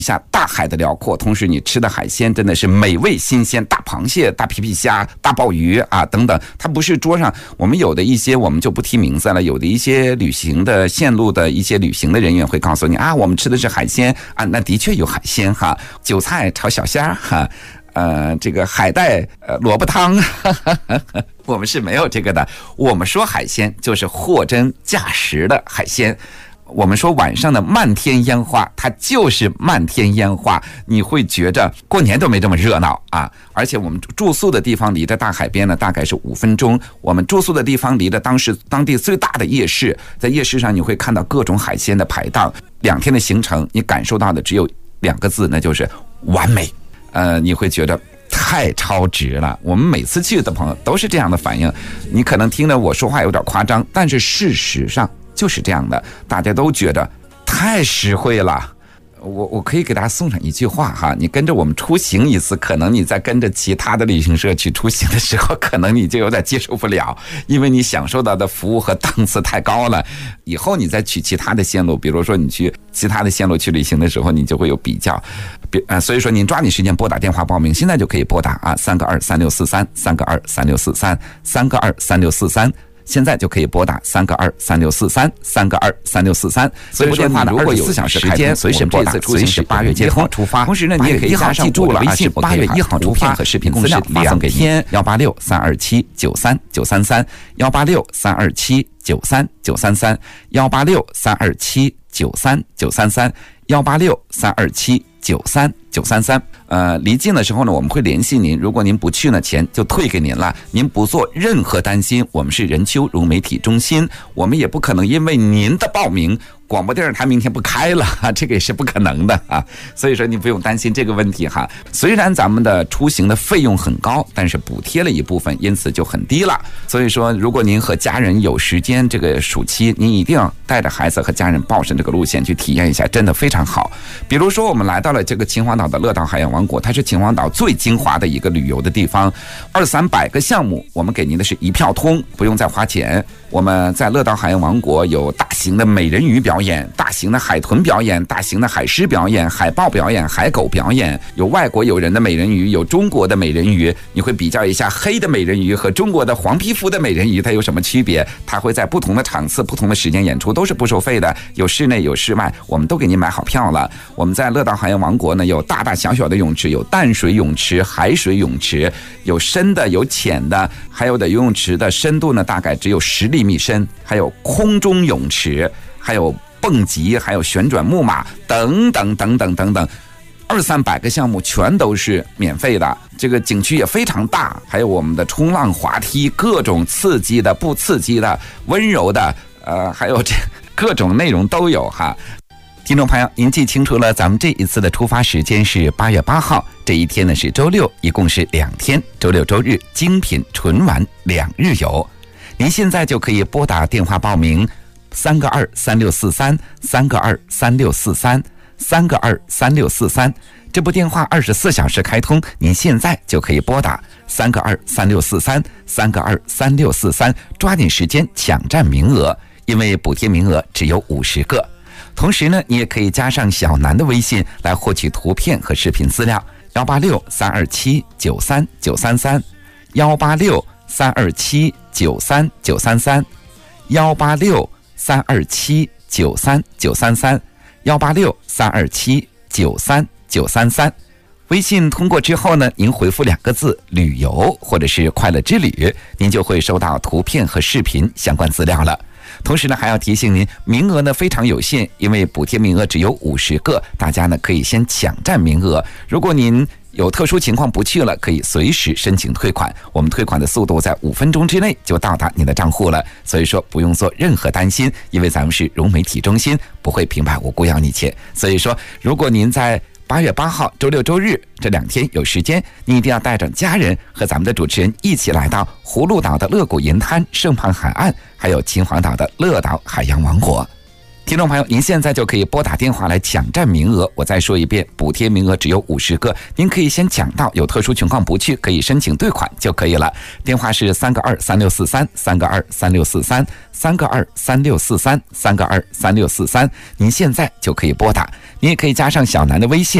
下大海的辽阔，同时你吃的海鲜真的是美味新鲜，大螃蟹、大皮皮虾、大鲍鱼啊等等，它不是桌上我们有的一些我们就不提名字了，有的一些旅行的线路的一些旅行的人员会告诉你啊，我们吃的是海鲜啊，那的确有海鲜哈，韭菜炒小虾哈。这个海带萝卜汤我们是没有这个的。我们说海鲜就是货真价实的海鲜。我们说晚上的漫天烟花，它就是漫天烟花，你会觉着过年都没这么热闹啊！而且我们住宿的地方离着大海边呢，大概是5分钟。我们住宿的地方离着当地最大的夜市，在夜市上你会看到各种海鲜的排档。2天的行程，你感受到的只有2个字，那就是完美。你会觉得太超值了。我们每次去的朋友都是这样的反应。你可能听着我说话有点夸张，但是事实上就是这样的，大家都觉得太实惠了。我可以给大家送上一句话哈，你跟着我们出行一次，可能你在跟着其他的旅行社去出行的时候，可能你就有点接受不了，因为你享受到的服务和档次太高了。以后你再去其他的线路，比如说你去其他的线路去旅行的时候，你就会有比较。所以说您抓紧时间拨打电话报名，现在就可以拨打啊，3个23643，3个23643，3个23643。现在就可以拨打3个23643，3个23643。所以说你如果有24小时时间，随时拨打，随时8月1号出发。同时呢，你也可以加上我的微信，8月1号出发和视频资料发送给您，186-327-93-933，186-327-93-933，186-327-93-933。离境的时候呢，我们会联系您，如果您不去呢，钱就退给您了，您不做任何担心。我们是任丘融媒体中心，我们也不可能因为您的报名，广播电视台明天不开了，这个也是不可能的啊。所以说你不用担心这个问题哈。虽然咱们的出行的费用很高，但是补贴了一部分，因此就很低了。所以说，如果您和家人有时间，这个暑期您一定要带着孩子和家人报上这个路线去体验一下，真的非常好。比如说我们来到了这个秦皇岛的乐岛海洋王国，它是秦皇岛最精华的一个旅游的地方，200-300个项目，我们给您的是一票通，不用再花钱。我们在乐岛海洋王国有大型的美人鱼表演，大型的海豚表演，大型的海狮表演，海豹表演，海狗表演，有外国友人的美人鱼，有中国的美人鱼。你会比较一下黑的美人鱼和中国的黄皮肤的美人鱼它有什么区别，它会在不同的场次不同的时间演出，都是不收费的，有室内有室外，我们都给您买好票了。我们在乐岛海洋王国呢，有大大小小的泳池，有淡水泳池、海水泳池，有深的有浅的，还有的游泳池的深度呢大概只有10厘米深，还有空中泳池，还有蹦极，还有旋转木马等等等等等等，200-300个项目全都是免费的。这个景区也非常大，还有我们的冲浪滑梯，各种刺激的、不刺激的、温柔的，还有这各种内容都有哈。听众朋友，您记清楚了，咱们这一次的出发时间是8月8号，这一天呢是周六，一共是2天，周六周日精品纯玩2日游。您现在就可以拨打电话报名，3个23643，3个23643，3个23643。这部电话24小时开通，您现在就可以拨打3个23643，3个23643，抓紧时间抢占名额，因为补贴名额只有50个。同时呢，你也可以加上小南的微信来获取图片和视频资料，186-327-93-933，186-327-93-933，186-327-93-933。微信通过之后呢，您回复2个字旅游或者是快乐之旅，您就会收到图片和视频相关资料了。同时呢，还要提醒您，名额呢非常有限，因为补贴名额只有50个，大家呢可以先抢占名额。如果您有特殊情况不去了，可以随时申请退款，我们退款的速度在5分钟之内就到达您的账户了。所以说不用做任何担心，因为咱们是融媒体中心，不会平白无故要你钱。所以说，如果您在8月8号周六周日这2天有时间，你一定要带着家人和咱们的主持人一起来到葫芦岛的乐谷银滩、圣胖海岸，还有秦皇岛的乐岛海洋王国。 听众朋友，您现在就可以拨打电话来抢占名额。我再说一遍，补贴名额只有50个，您可以先抢到，有特殊情况不去可以申请兑款就可以了。电话是3个2 3643 3个2 3643 3个2 3643 3个2 3643，您现在就可以拨打。您也可以加上小南的微信